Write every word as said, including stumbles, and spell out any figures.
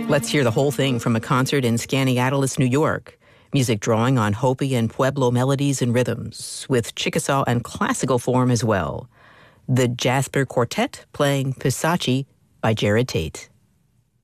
Let's hear the whole thing from a concert in Skaneateles, New York. Music drawing on Hopi and Pueblo melodies and rhythms, with Chickasaw and classical form as well. The Jasper Quartet playing Pisachi by Jared Tate.